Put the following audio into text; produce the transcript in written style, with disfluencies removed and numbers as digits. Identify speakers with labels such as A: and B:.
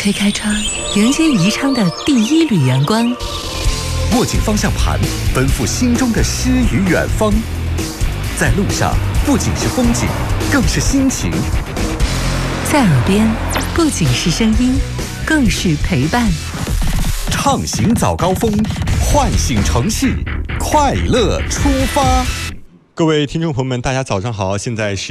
A: 推开窗，迎接宜昌的第一缕阳光。
B: 握紧方向盘，奔赴心中的诗与远方。在路上，不仅是风景，更是心情。
A: 在耳边，不仅是声音，更是陪伴。
B: 畅行早高峰，唤醒城市，快乐出发。
C: 各位听众朋友们，大家早上好，现在是